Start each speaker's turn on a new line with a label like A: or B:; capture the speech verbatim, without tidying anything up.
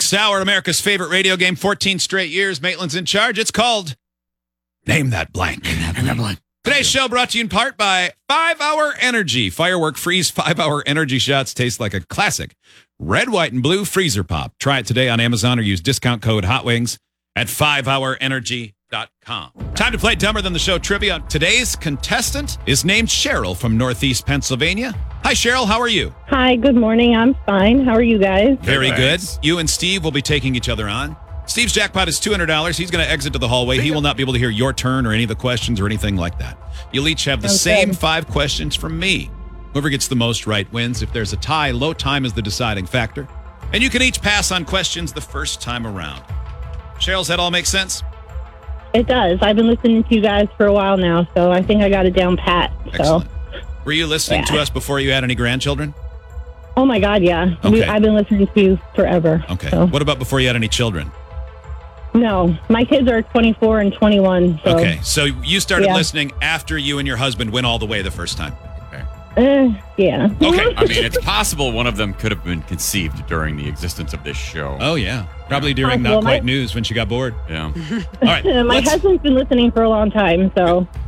A: This hour, America's favorite radio game, fourteen straight years. Maitland's in charge. It's called Name That Blank.
B: Name that blank.
A: Today's show brought to you in part by five hour Energy. Firework Freeze five hour Energy shots taste like a classic red, white, and blue freezer pop. Try it today on Amazon or use discount code HOTWINGS at five hour energy dot com. Time to play Dumber Than the Show trivia. Today's contestant is named Cheryl from Northeast Pennsylvania. Hi, Cheryl. How are you?
C: Hi, good morning. I'm fine. How are you guys?
A: Very good.
B: Thanks.
A: You and Steve will be taking each other on. Steve's jackpot is two hundred dollars. He's going to exit to the hallway. He will not be able to hear your turn or any of the questions or anything like that. You'll each have the
C: Sounds
A: same
C: good.
A: five questions from me. Whoever gets the most right wins. If there's a tie, low time is the deciding factor. And you can each pass on questions the first time around. Cheryl, does that all make sense?
C: It does. I've been listening to you guys for a while now, so I think I got it down pat. So,
A: Excellent. Were you listening to
C: Yeah.
A: us before you had any grandchildren?
C: oh my God, yeah. We,
A: Okay.
C: I've been listening to you forever.
A: Okay.
C: So.
A: What about before you had any children?
C: No, my kids are twenty-four and twenty-one. So,
A: Okay. So you started
C: Yeah.
A: listening after you and your husband went all the way the first time.
C: Uh, yeah.
A: Okay.
B: I mean, it's possible one of them could have been conceived during the existence of this show.
A: Oh, yeah. Probably during
C: Possible.
A: Not Quite
C: My-
A: News when she got bored.
B: Yeah.
A: All right.
C: My
A: let's-
C: husband's been listening for a long time, so